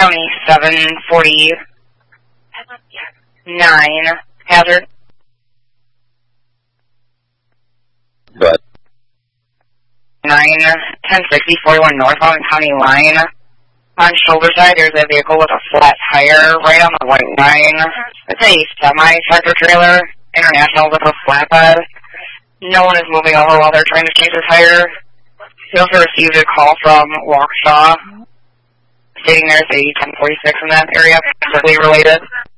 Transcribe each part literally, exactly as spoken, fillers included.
County seven forty-nine, hazard. But nine ten sixty forty-one northbound county line. On shoulder side, there's a vehicle with a flat tire right on the white line. It's a semi-tractor trailer, international with a flatbed. No one is moving over while they're trying to change the tire. We also received a call from Waukesha, stating there's a ten forty-six in that area, possibly related.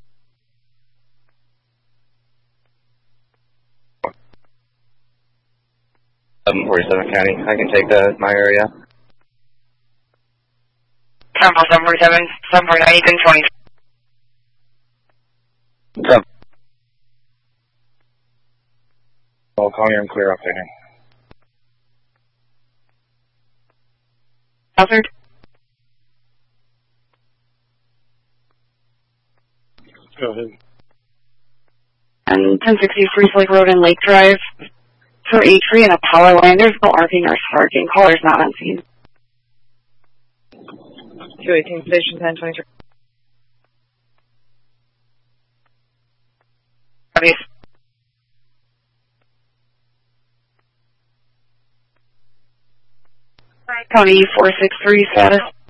seven forty-seven County, I can take that as my area. ten for seven forty-seven, seven forty-nine, Ethan twenty. Come. All County, I'm clear updating. Hazard. Go ahead. And ten sixty Freeze Lake Road and Lake Drive. For a tree and a power line, there's no arcing or sparking. Caller's not on scene. two eighteen Station ten twenty-three. Obvious. County four six three status.